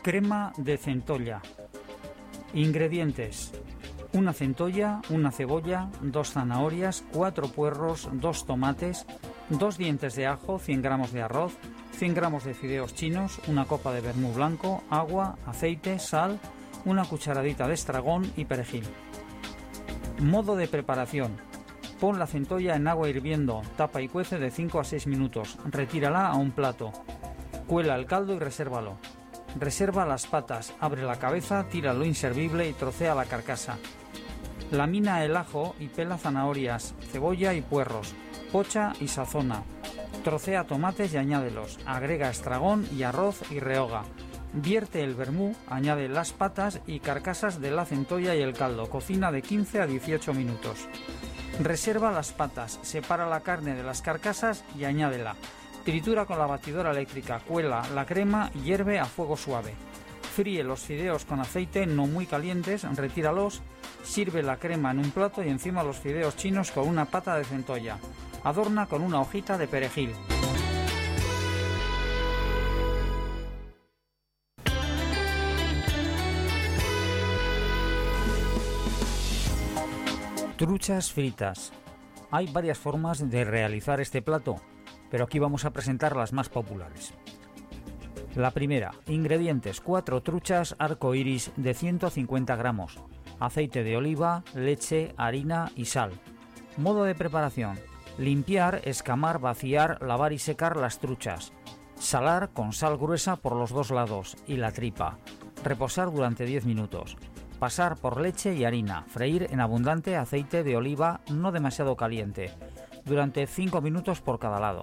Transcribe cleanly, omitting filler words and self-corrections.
Crema de centolla. Ingredientes: una centolla, una cebolla, 2 zanahorias, 4 puerros, 2 tomates, 2 dientes de ajo, 100 gramos de arroz, 100 gramos de fideos chinos, una copa de vermú blanco, agua, aceite, sal, una cucharadita de estragón y perejil. Modo de preparación: pon la centolla en agua hirviendo, tapa y cuece de 5 a 6 minutos, retírala a un plato, cuela el caldo y resérvalo. Reserva las patas, abre la cabeza, tira lo inservible y trocea la carcasa. Lamina el ajo y pela zanahorias, cebolla y puerros, pocha y sazona. Trocea tomates y añádelos, agrega estragón y arroz y rehoga. Vierte el vermú, añade las patas y carcasas de la centolla y el caldo, cocina de 15 a 18 minutos. Reserva las patas, separa la carne de las carcasas y añádela. Tritura con la batidora eléctrica, cuela la crema y hierve a fuego suave. Fríe los fideos con aceite no muy calientes, retíralos, sirve la crema en un plato y encima los fideos chinos con una pata de centolla. Adorna con una hojita de perejil. Truchas fritas. Hay varias formas de realizar este plato, pero aquí vamos a presentar las más populares. La primera: ingredientes: 4 truchas arco iris de 150 gramos, aceite de oliva, leche, harina y sal. Modo de preparación: limpiar, escamar, vaciar, lavar y secar las truchas. Salar con sal gruesa por los 2 lados y la tripa. Reposar durante 10 minutos. Pasar por leche y harina. Freír en abundante aceite de oliva no demasiado caliente, durante 5 minutos por cada lado.